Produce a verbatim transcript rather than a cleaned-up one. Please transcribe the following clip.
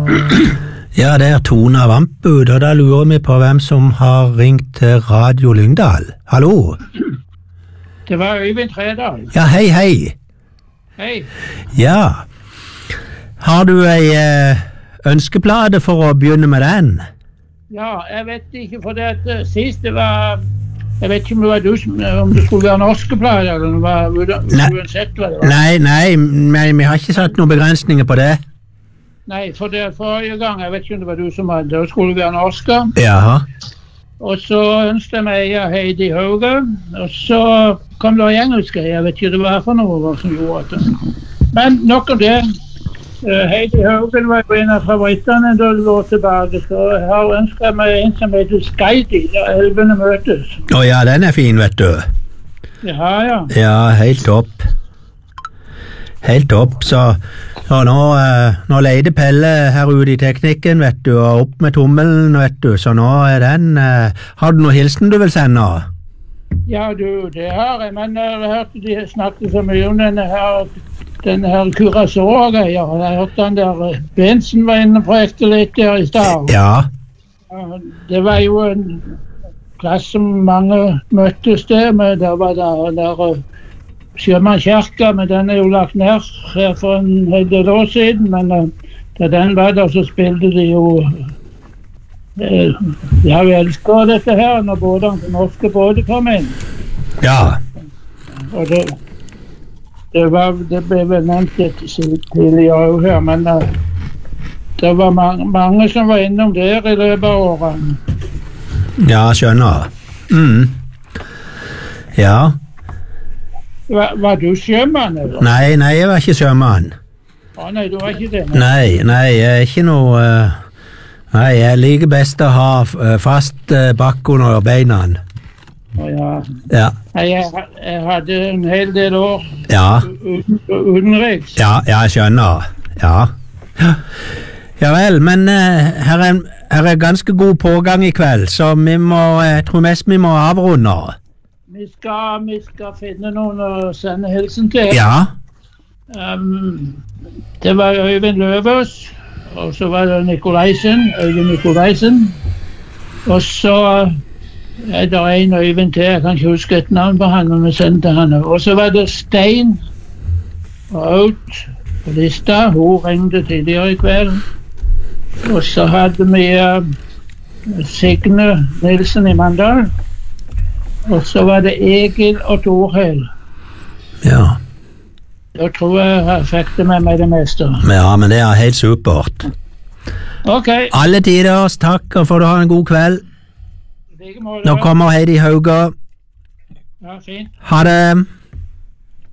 Ja, det er Tone av Ampbud, og da lurer vi på hvem som har ringt til Radio Lyngdal. Hallo? Det var Øyvind Tredal. Ja, hei, hei. Hei. Ja, har du ei eh, ønskeplate for å begynne med den? Ja, jeg vet ikke, for det at uh, sist det var... Jeg vet ikke om det var du som... Om det skulle være norske plater, eller om det var uansett hva det var. Nei, nei, men vi har ikke satt noen begrensninger på det. Nei, for det forrige gang, jeg vet ikke om det var du som hadde, det skulle være norske. Jaha. Og så ønsket jeg meg ja, Heidi Hauge, og så kom det engelske, jeg vet ikke det var for noe som gjorde det. Men nok om det. Uh, Heidi Hauge var jo en av favorittene da det var tilbake, så jeg har ønsket meg en som heter Skydi, da elvene møtes. Å ja, den er fin, vet du. Ja, ja. Ja, helt topp. Helt topp, så, så nå, uh, nå leide Pelle her ute i teknikken, vet du, og opp med tommelen, vet du, så nå er den... Uh, har du noe hilsen du vil sende? Ja, du, det har jeg, men jeg har hørt de snakke så mye om denne her... Den her Curacao-greia, jeg har hørt den der Bensen var inne på ekte litt der i stad. Ja. Det var jo en plass som mange møttes der, men der var der, der Sjømannskirka, men den er jo lagt ned her for en hel del år siden, men da den var der så spilte de jo, de har jo elsket dette her når både norske båter kom inn. Ja. Og det... Det, var, det ble vel nevnt litt tidligere her, men uh, det var mange, mange som var innom der i løpet av årene. Ja, skjønner. Mm. Ja. Var, var du sjømann, eller? Nei, nei, jeg var ikke sjømann. Å nei, du var ikke det? Nei, nei, nei jeg er ikke noe... Uh, nei, jeg liker best å ha uh, fast uh, bakk under beina. Å ja. Ja. Jeg, jeg hadde en hel del år ja. utenriks. Ja, jeg skjønner. Ja. Ja vel, men uh, her, er, her er ganske god pågang i kveld, så vi må, jeg tror mest vi må avrunde. Vi skal, vi skal finne noen å sende hilsen til. Ja. Um, det var Øyvind Løvås, og så var det Nikolaisen, Øyvind Nikolaisen, og så... Det er en Øyvind til, jeg kan ikke huske et navn på han, men vi sendte han. Og så var det Stein og Aut på lista, hun ringte tidligere i kveld. Og så hadde vi uh, Signe Nilsen i Mandal. Og så var det Egil og Torhild. Ja. Da tror jeg jeg fikk det med meg det meste. Ja, men det er helt supert. Ok. Alle tiders, takk, og får du ha en god kveld. Nå kommer Heidi Hauge. Ja, fint. Ha det.